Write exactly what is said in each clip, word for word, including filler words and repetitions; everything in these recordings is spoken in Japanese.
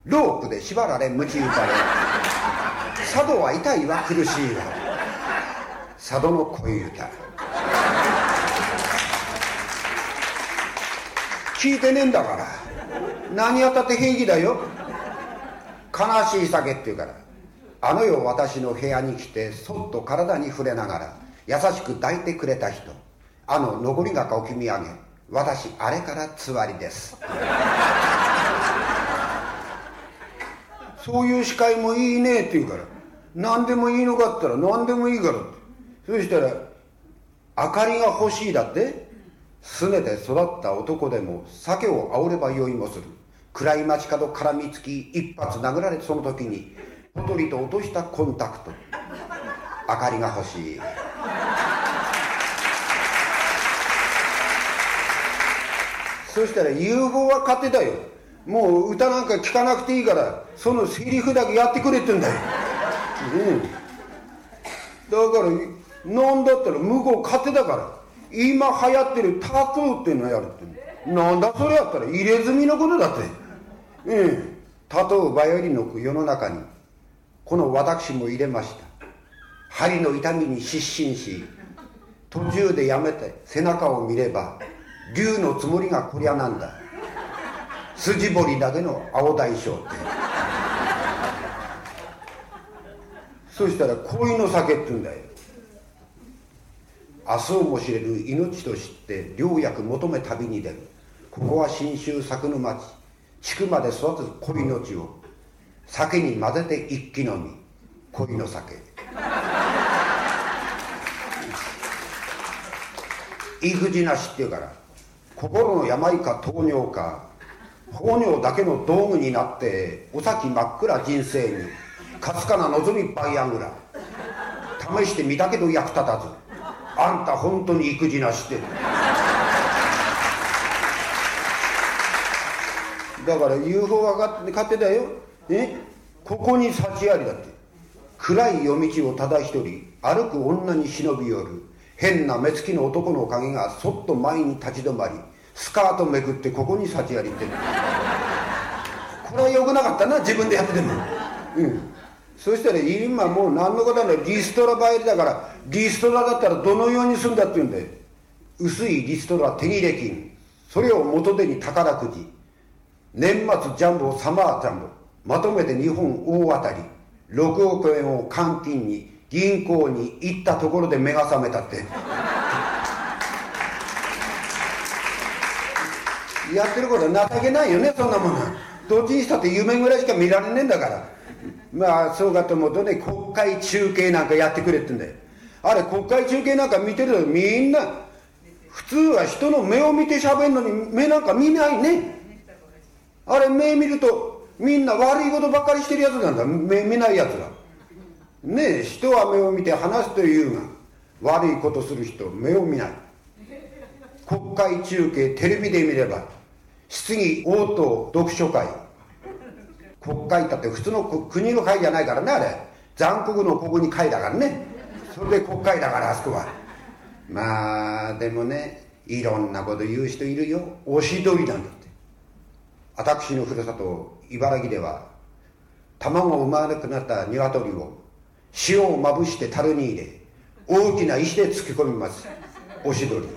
ロープで縛られ鞭打たれ、佐渡は痛いわ苦しいわ、佐渡の恋歌。聞いてねえんだから、何やったって平気だよ。悲しい酒っていうから、あの世私の部屋に来てそっと体に触れながら優しく抱いてくれた人、あの残りがを君上げ、私あれからつわりです。そういう司会もいいねって言うから、何でもいいのかって言ったら何でもいいからって。そしたら明かりが欲しいだって、すねて育った男でも酒を煽れば酔いもする。暗い街角絡みつき一発殴られ、その時にポトリと落としたコンタクト、明かりが欲しい。そしたら ユーフォー は勝手だよ。もう歌なんか聴かなくていいから、そのセリフだけやってくれってんだよ。うん、だからなんだったら向こう勝手だから、今流行ってるタトゥーっていうのやるって。なんだそれやったら入れ墨のことだって。うん、タトゥーばよりのく世の中にこの私も入れました。針の痛みに失神し、途中でやめて背中を見れば竜のつもりがこりゃなんだ、筋彫りだけの青大将って。そしたら恋の酒って言うんだよ。明日をも知れる命と知って良薬求め旅に出る。ここは信州作の町、地区まで育つ恋の地を酒に混ぜて一気飲み、恋の酒。育児なしっていうから、心の病か糖尿か放尿だけの道具になってお先真っ暗人生にかすかな望みバイアグラ試してみたけど役立たず、あんた本当に育児なしって。だから ユーフォー が勝手だよ。えここに幸ありだって。暗い夜道をただ一人歩く女に忍び寄る変な目つきの男の影がそっと前に立ち止まり、スカートめくってここに幸ありって。これはよくなかったな、自分でやってても。うん、そしたら今もう何のことない、リストラばえりだから、リストラだったらどのようにするんだって言うんで、薄いリストラ手切れ金、それを元手に宝くじ、年末ジャンボサマージャンボまとめて日本大当たりろくおくえんを換金に銀行に行ったところで目が覚めたって。やってることは情けないよね、そんなもの。どっちにしたって夢ぐらいしか見られねえんだから。まあそうかと思うとね、国会中継なんかやってくれってんだよ。あれ国会中継なんか見てるとみんな普通は人の目を見て喋るのに目なんか見ないね。あれ目見るとみんな悪いことばっかりしてるやつなんだ、目見ないやつがねえ。人は目を見て話すというが、悪いことする人目を見ない。国会中継テレビで見れば質疑応答読書会、国会だって普通の国の会じゃないからね、あれ残酷の国に会だからね。それで国会だから、あそこは。まあでもね、いろんなこと言う人いるよ。おしどりなんだって。私のふるさと茨城では、卵を産まなくなった鶏を塩をまぶして樽に入れ大きな石で突き込みます。おしどり。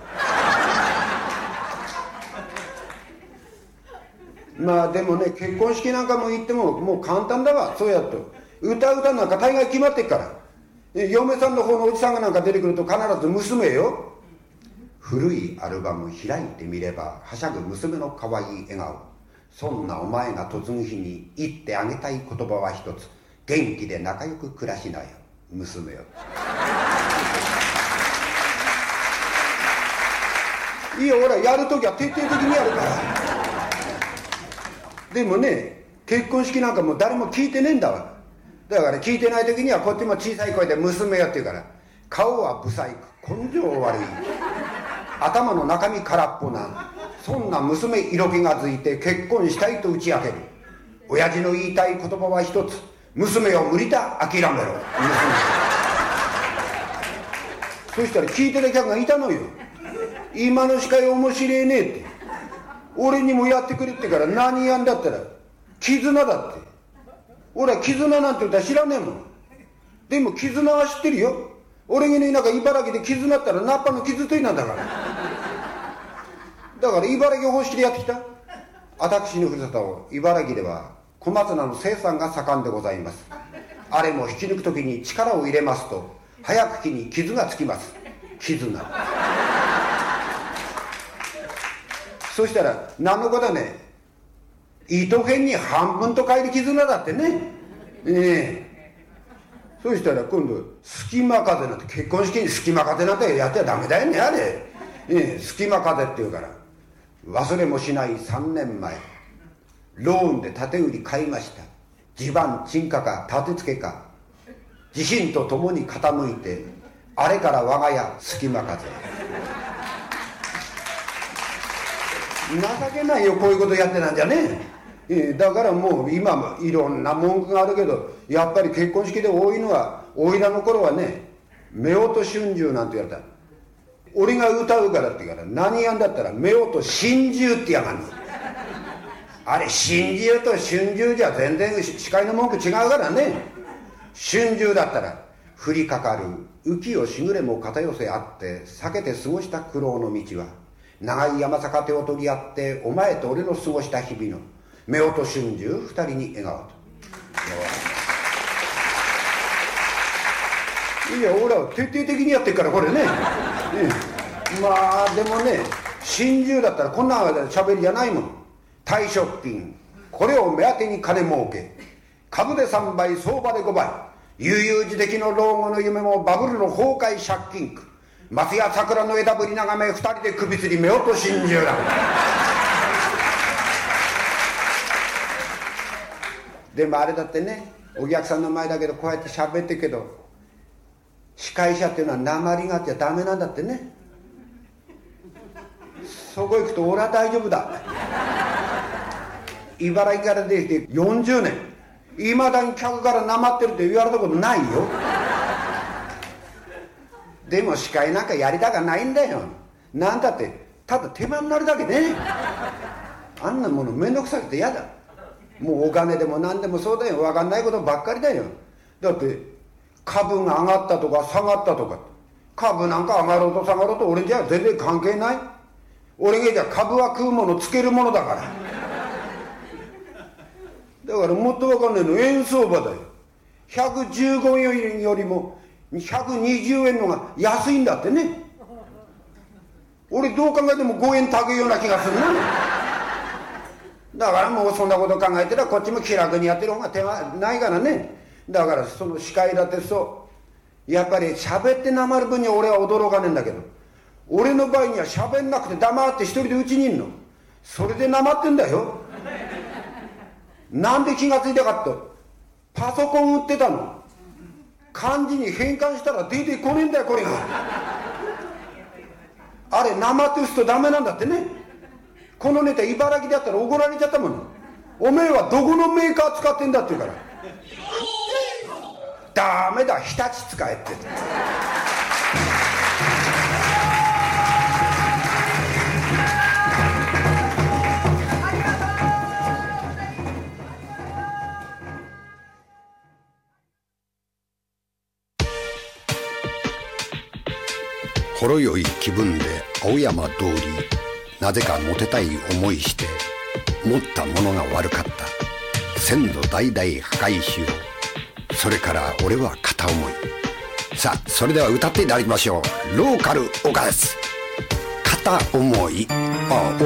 まあでもね、結婚式なんかも行ってももう簡単だわ。そうやっと歌歌なんか大概決まってっから。嫁さんの方のおじさんがなんか出てくると必ず娘よ。古いアルバム開いてみればはしゃぐ娘の可愛い笑顔。そんなお前が嫁ぐ日に言ってあげたい言葉は一つ。元気で仲良く暮らしなよ娘よ。いいよ、俺はやるときは徹底的にやるから。でもね、結婚式なんかもう誰も聞いてねえんだわ。だから聞いてないときにはこっちも小さい声で娘よって言うから、顔は不細工、根性悪い、頭の中身空っぽな、そんな娘色気がづいて結婚したいと打ち明ける。親父の言いたい言葉は一つ。娘を無理だ、諦めろ。娘。そしたら聞いてる客がいたのよ。今の司会面白えねえって。俺にもやってくれってから、何やんだったら絆だって。俺は絆なんて歌知らねえもん。でも絆は知ってるよ。俺がね、なんか茨城で絆ったらナッパの傷ついなんだから。だから茨城方式でやってきた。私のふるさと茨城では小松菜の生産が盛んでございます。あれも引き抜くときに力を入れますと早く木に傷がつきます。絆。そしたら何のことね、糸辺に半分と書いて絆だってね。ええそしたら今度隙間風なんて、結婚式に隙間風なんてやってはダメだよねあれ。ええ隙間風っていうから。忘れもしないさんねんまえ、ローンで建売り買いました。地盤沈下か建て付けか、地震とともに傾いて、あれから我が家隙間風。情けないよ、こういうことやってなんじゃねえ。だからもう今もいろんな文句があるけど、やっぱり結婚式で多いのは、おいらの頃はね、夫婦春秋なんて言われた。俺が歌うからって言うから、何やんだったら夫婦心中ってやがんの。あれ心中と春秋じゃ全然司会の文句違うからね。春秋だったら降りかかる浮世しぐれも片寄せあって避けて過ごした苦労の道は、長い山坂手を取り合ってお前と俺の過ごした日々の夫婦春秋二人に笑顔と。いや俺は徹底的にやってるからこれね。うん、まあでもね、心中だったらこんな喋りじゃないもん。退職金、これを目当てに金儲け、株でさんばい相場でごばい、悠々自適の老後の夢もバブルの崩壊借金苦、松屋桜の枝ぶり眺め二人で首吊り夫婦心中だ。でもあれだってね、お客さんの前だけどこうやって喋ってるけど、司会者っていうのは訛りがあっちゃダメなんだってね。そこ行くと俺は大丈夫だ。茨城から出てきてよんじゅうねん、いまだに客からなまってるって言われたことないよ。でも司会なんかやりたかないんだよ。なんだってただ手間になるだけね。あんなものめんどくさくて嫌だ。もうお金でも何でもそうだよ、分かんないことばっかりだよ。だって株が上がったとか下がったとか、株なんか上がろうと下がろうと俺じゃ全然関係ない。俺がじゃ株は食うものつけるものだから。だからもっと分かんないの円相場だよ。ひゃくじゅうごえんよりもひゃくにじゅうえんのが安いんだってね。俺どう考えてもごえん高いような気がするな。だからもうそんなこと考えてらこっちも気楽にやってる方が手はないからね。だからその司会だってそうやっぱり喋ってなまる分には俺は驚かねえんだけど、俺の場合には喋んなくて黙って一人でうちにいんの。それでなまってんだよ。なんで気がついたかと、パソコン売ってたの。漢字に変換したら出てこねえんだよこれが。あれなまって打つとダメなんだってね。このネタ茨城でやったら怒られちゃったもん。おめえはどこのメーカー使ってんだって言うから、ダメだ日立使えって言って。 ほろ酔い気分で青山通り、なぜかモテたい思いして持ったものが悪かった。先祖代々破壊しよう、それから俺は片思い。さあそれでは歌っていただきましょう。ローカル岡です。片思い。ああ